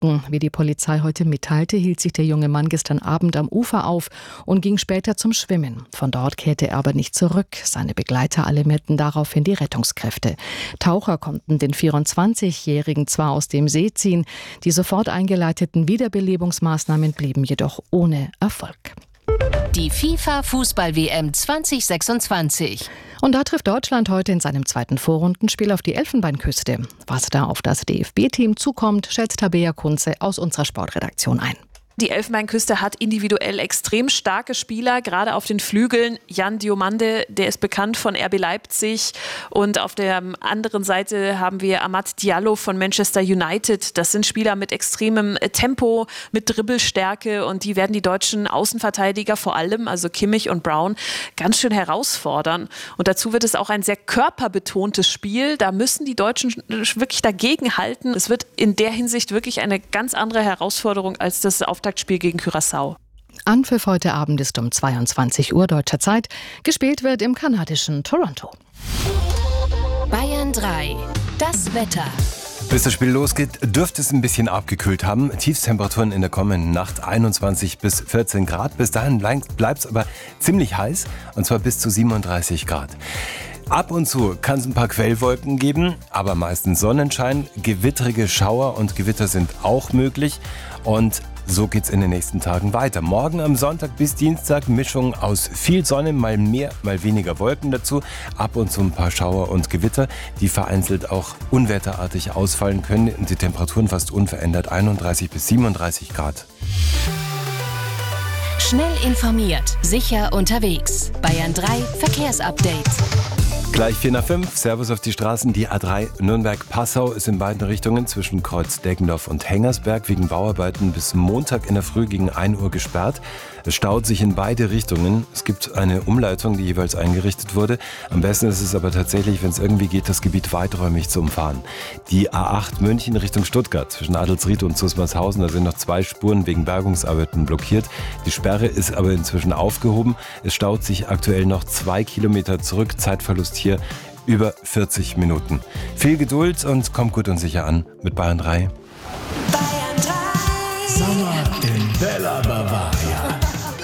ertrunken. Wie die Polizei heute mitteilte, hielt sich der junge Mann gestern Abend am Ufer auf und ging später zum Schwimmen. Von dort kehrte er aber nicht zurück. Seine Begleiter alarmierten daraufhin die Rettungskräfte. Taucher konnten den 24-Jährigen zwar aus dem See ziehen, die sofort eingeleiteten Wiederbelebungsmaßnahmen blieben jedoch ohne Erfolg. Die FIFA-Fußball-WM 2026. Und da trifft Deutschland heute in seinem zweiten Vorrundenspiel auf die Elfenbeinküste. Was da auf das DFB-Team zukommt, schätzt Tabea Kunze aus unserer Sportredaktion ein. Die Elfenbeinküste hat individuell extrem starke Spieler, gerade auf den Flügeln. Jan Diomande, der ist bekannt von RB Leipzig. Und auf der anderen Seite haben wir Amad Diallo von Manchester United. Das sind Spieler mit extremem Tempo, mit Dribbelstärke. Und die werden die deutschen Außenverteidiger vor allem, also Kimmich und Brown, ganz schön herausfordern. Und dazu wird es auch ein sehr körperbetontes Spiel. Da müssen die Deutschen wirklich dagegenhalten. Es wird in der Hinsicht wirklich eine ganz andere Herausforderung als das Auftaktspiel gegen Curaçao. Anpfiff heute Abend ist um 22 Uhr deutscher Zeit. Gespielt wird im kanadischen Toronto. Bayern 3. Das Wetter. Bis das Spiel losgeht, dürfte es ein bisschen abgekühlt haben. Tiefstemperaturen in der kommenden Nacht 21 bis 14 Grad. Bis dahin bleibt es aber ziemlich heiß, und zwar bis zu 37 Grad. Ab und zu kann es ein paar Quellwolken geben, aber meistens Sonnenschein. Gewittrige Schauer und Gewitter sind auch möglich. Und so geht's in den nächsten Tagen weiter. Morgen am Sonntag bis Dienstag Mischung aus viel Sonne, mal mehr, mal weniger Wolken dazu. Ab und zu ein paar Schauer und Gewitter, die vereinzelt auch unwetterartig ausfallen können. Und die Temperaturen fast unverändert, 31 bis 37 Grad. Schnell informiert, sicher unterwegs. Bayern 3 Verkehrsupdate. Gleich 4 nach 5, Servus auf die Straßen. Die A3 Nürnberg-Passau ist in beiden Richtungen zwischen Kreuz Deggendorf und Hengersberg wegen Bauarbeiten bis Montag in der Früh gegen 1 Uhr gesperrt. Es staut sich in beide Richtungen. Es gibt eine Umleitung, die jeweils eingerichtet wurde. Am besten ist es aber tatsächlich, wenn es irgendwie geht, das Gebiet weiträumig zu umfahren. Die A8 München Richtung Stuttgart zwischen Adelsried und Zusmarshausen, da sind noch 2 Spuren wegen Bergungsarbeiten blockiert. Die Sperre ist aber inzwischen aufgehoben. Es staut sich aktuell noch 2 Kilometer zurück. Zeitverlust hier über 40 Minuten. Viel Geduld und kommt gut und sicher an mit Bayern 3. Bayern 3. Sommer in Bella Bavaria.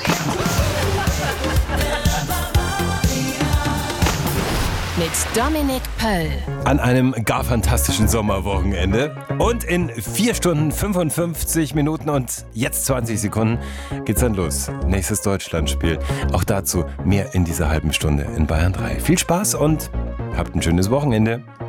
Mit Dominik Pöll. An einem gar fantastischen Sommerwochenende. Und in 4 Stunden 55 Minuten und jetzt 20 Sekunden geht's dann los. Nächstes Deutschlandspiel. Auch dazu mehr in dieser halben Stunde in Bayern 3. Viel Spaß und habt ein schönes Wochenende.